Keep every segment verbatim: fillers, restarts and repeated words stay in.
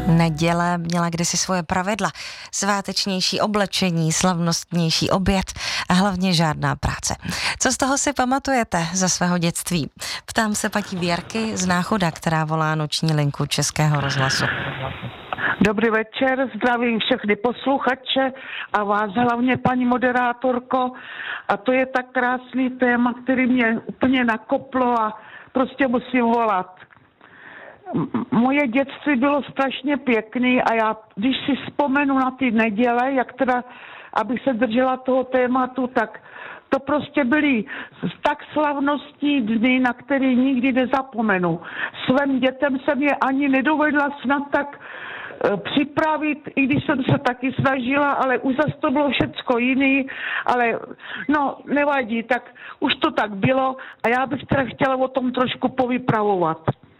Neděle měla kdysi svoje pravidla. Svátečnější oblečení, slavnostnější oběd a hlavně žádná práce. Co z toho si pamatujete ze svého dětství? Ptám se paní Věrky z Náchoda, která volá noční linku Českého rozhlasu. Dobrý večer, zdravím všechny posluchače a vás hlavně, paní moderátorko. A to je tak krásný téma, který mě úplně nakoplo a prostě musím volat. Moje dětství bylo strašně pěkný a já, když si vzpomenu na ty neděle, jak teda, abych se držela toho tématu, tak to prostě byly tak slavnostní dny, na který nikdy nezapomenu. Svým dětem jsem je ani nedovedla snad tak e, připravit, i když jsem se taky snažila, ale už zase to bylo všecko jiný, ale no, nevadí, tak už to tak bylo a já bych teda chtěla o tom trošku povypravovat.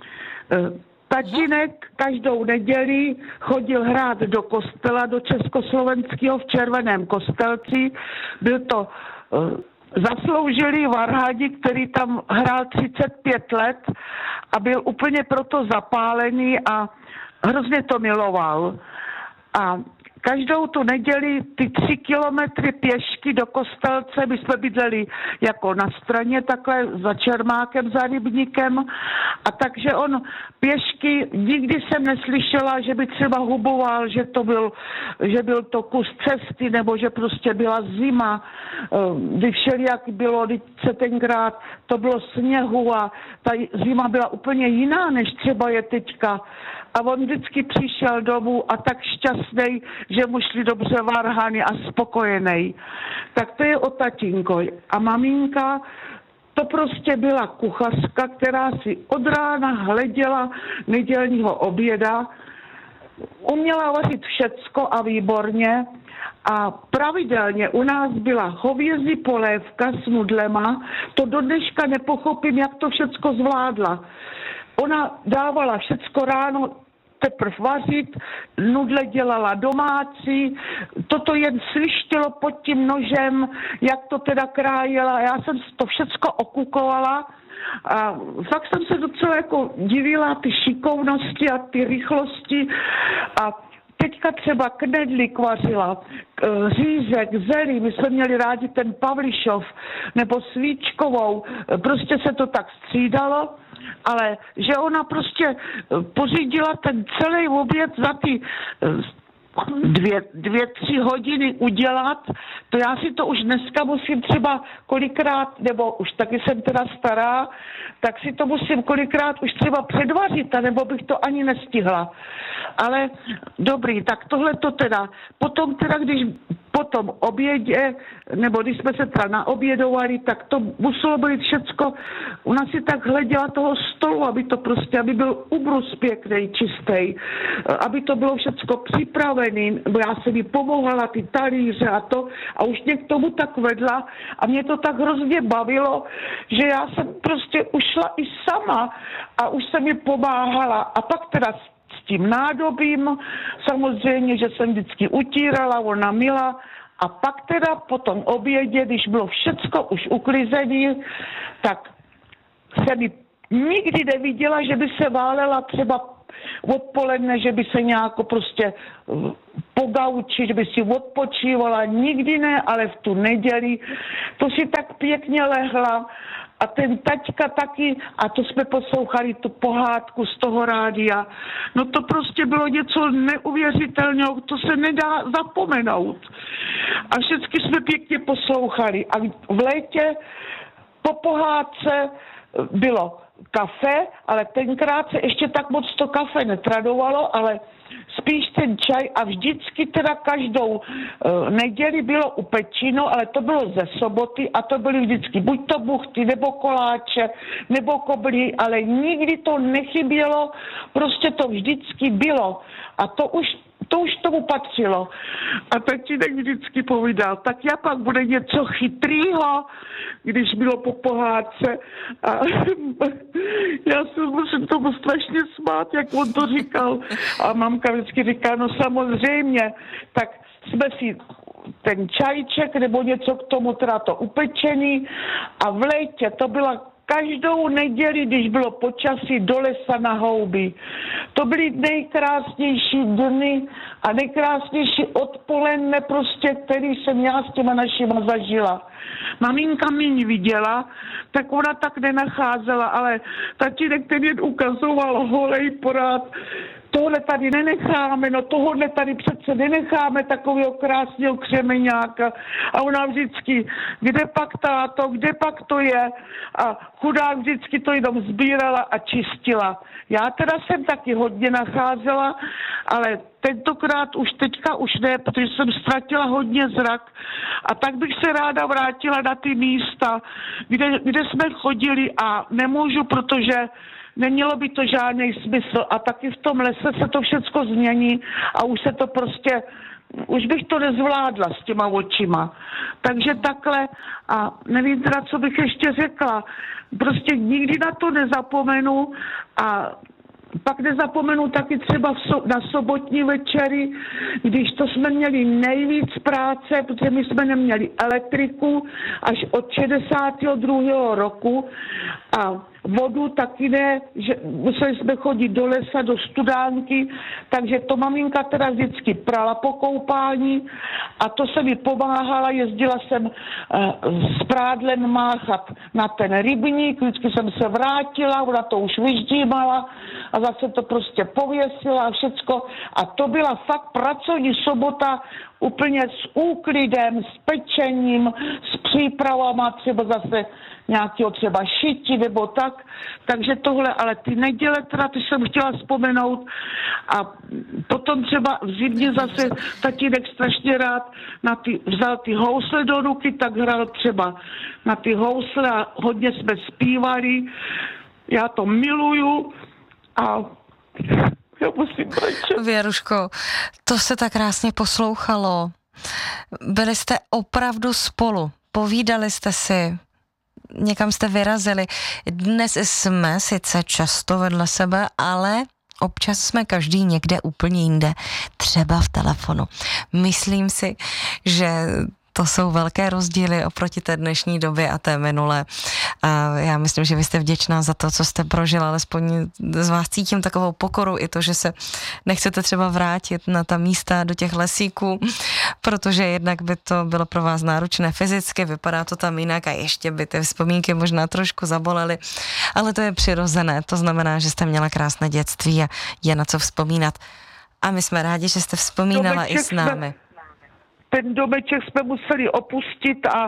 Tatínek každou neděli chodil hrát do kostela, do Československého v Červeném Kostelci. Byl to uh, zasloužilý varhani, který tam hrál třicet pět let a byl úplně proto zapálený a hrozně to miloval. A každou tu neděli ty tři kilometry pěšky do Kostelce, my jsme bydleli jako na straně takhle za Čermákem, za Rybníkem, a takže on pěšky, nikdy jsem neslyšela, že by třeba huboval, že to byl, že byl to kus cesty, nebo že prostě byla zima, kdy všelijak bylo, když se tenkrát to bylo sněhu a ta zima byla úplně jiná, než třeba je teďka. A on vždycky přišel domů a tak šťastný, že mu šli dobře varhany a spokojený. Tak to je o tatínko. A maminka, to prostě byla kuchařka, která si od rána hleděla nedělního oběda. Uměla vařit všecko a výborně. A pravidelně u nás byla hovězí polévka s nudlema. To do dneška nepochopím, jak to všecko zvládla. Ona dávala všecko ráno teprve vařit, nudle dělala domácí, toto jen svištilo pod tím nožem, jak to teda krájela. Já jsem to všecko okukovala a fakt jsem se docela jako divila ty šikovnosti a ty rychlosti. A teďka třeba knedlík vařila, řízek, zelí, my jsme měli rádi ten Pavlišov, nebo svíčkovou, prostě se to tak střídalo, ale že ona prostě pořídila ten celý oběd za ty dvě, dvě, tři hodiny udělat, to já si to už dneska musím třeba kolikrát, nebo už taky jsem teda stará, tak si to musím kolikrát už třeba předvařit, nebo bych to ani nestihla. Ale dobrý, tak tohle to teda, potom teda, když potom obědě, nebo když jsme se teda naobědovali, tak to muselo být všecko, ona si tak hleděla toho stolu, aby to prostě, aby byl ubrus pěkný, čistý, aby to bylo všecko připravený, bo já jsem jí pomohla, ty talíře a to, a už mě k tomu tak vedla a mě to tak hrozně bavilo, že já jsem prostě ušla i sama a už jsem mi pomáhala a pak teda s tím nádobím, samozřejmě, že jsem vždycky utírala, ona myla a pak teda po tom obědě, když bylo všecko už uklizené, tak jsem mi nikdy neviděla, že by se válela třeba odpoledne, že by se nějak prostě po gauči, že by si odpočívala, nikdy ne, ale v tu neděli to si tak pěkně lehla a ten taťka taky, a to jsme poslouchali tu pohádku z toho rádia, no to prostě bylo něco neuvěřitelného, to se nedá zapomenout. A vždycky jsme pěkně poslouchali a v létě po pohádce bylo kafe, ale tenkrát se ještě tak moc to kafe netradovalo, ale spíš ten čaj a vždycky teda každou uh, neděli bylo upečino, ale to bylo ze soboty a to byly vždycky buď to buchty, nebo koláče, nebo koblí, ale nikdy to nechybělo, prostě to vždycky bylo a to už To už tomu patřilo. A tatínek vždycky povídal, tak já pak bude něco chytrýho, když bylo po pohádce. A já se musím tomu strašně smát, jak on to říkal. A mamka vždycky říká, no samozřejmě, tak jsme si ten čajček nebo něco k tomu, teda to upečený. A v létě to byla každou neděli, když bylo počasí, do lesa na houby. To byly nejkrásnější dny a nejkrásnější odpoledne prostě, který jsem já s těma našima zažila. Maminka mě viděla, tak ona tak nenacházela, ale tatínek ten jen ukazoval holej porád. Tohle tady nenecháme, no tohle tady přece nenecháme takového krásného křemeňáka. A ona vždycky, kde pak táto, kde pak to je? A chudák vždycky to jenom sbírala a čistila. Já teda jsem taky hodně nacházela, ale tentokrát už teďka už ne, protože jsem ztratila hodně zrak. A tak bych se ráda vrátila na ty místa, kde, kde jsme chodili a nemůžu, protože nemělo by to žádný smysl a taky v tom lese se to všecko změní a už se to prostě, už bych to nezvládla s těma očima. Takže takhle a nevím teda, co bych ještě řekla. Prostě nikdy na to nezapomenu a pak nezapomenu taky třeba v so, na sobotní večery, když to jsme měli nejvíc práce, protože my jsme neměli elektriku až od šedesátého druhého roku a vodu taky ne, že museli jsme chodit do lesa, do studánky, takže to maminka teda vždycky prala po koupání a to se mi pomáhala, jezdila jsem uh, s prádlem máchat na ten rybník, vždycky jsem se vrátila, ona to už vyždímala a zase to prostě pověsila a všecko a to byla fakt pracovní sobota úplně s úklidem, s pečením, s přípravama, třeba zase nějakého třeba šití nebo tak. Takže tohle, ale ty neděle, teda ty jsem chtěla vzpomenout a potom třeba v zimě zase tatínek strašně rád na ty, vzal ty housle do ruky, tak hrál třeba na ty housle a hodně jsme zpívali. Já to miluju a já musím brečet. Věruško, to se tak krásně poslouchalo. Byli jste opravdu spolu, povídali jste si, někam jste vyrazili. Dnes jsme sice často vedle sebe, ale občas jsme každý někde úplně jinde, třeba v telefonu. Myslím si, že to jsou velké rozdíly oproti té dnešní době a té minulé. A já myslím, že vy jste vděčná za to, co jste prožila, alespoň z vás cítím takovou pokoru i to, že se nechcete třeba vrátit na ta místa do těch lesíků, protože jednak by to bylo pro vás náročné fyzicky, vypadá to tam jinak a ještě by ty vzpomínky možná trošku zabolely, ale to je přirozené, to znamená, že jste měla krásné dětství a je na co vzpomínat. A my jsme rádi, že jste vzpomínala i s námi. Ten domeček jsme museli opustit a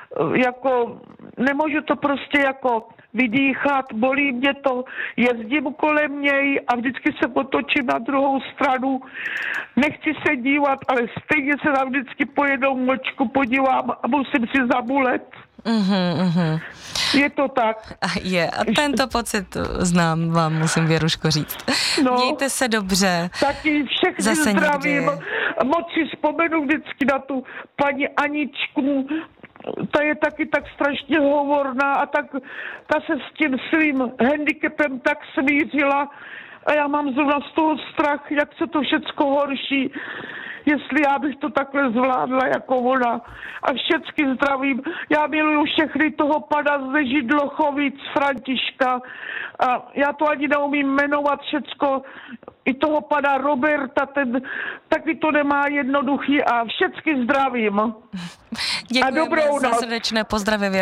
jako nemůžu to prostě jako vydýchat, bolí mě to, jezdím kolem něj a vždycky se otočím na druhou stranu. Nechci se dívat, ale stejně se tam vždycky po jednou mlčku podívám a musím si zabulet. Mm-hmm, mm-hmm. Je to tak. A je. A tento pocit znám, vám musím, Věruško, říct. No, mějte se dobře. Taky všechny zdravím. Moc si vzpomenu vždycky na tu paní Aničku. Ta je taky tak strašně hovorná a tak, ta se s tím svým handicapem tak smířila a já mám zrovna z toho strach, jak se to všecko horší, jestli já bych to takhle zvládla jako ona. A všecky zdravím. Já miluju všechny toho pana ze Židlochovic, Františka. A já to ani neumím jmenovat všecko. I toho pana Roberta, ten taky to nemá jednoduchý a všecky zdravím. Děkujeme za srdečné pozdravy.